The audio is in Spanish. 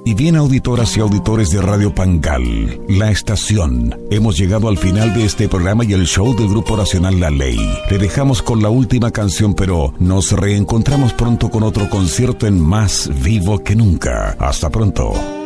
Y bien, auditoras y auditores de Radio Pangal, La Estación, hemos llegado al final de este programa y el show del Grupo Nacional La Ley. Le dejamos con la última canción, pero nos reencontramos pronto con otro concierto en Más Vivo que Nunca. Hasta pronto.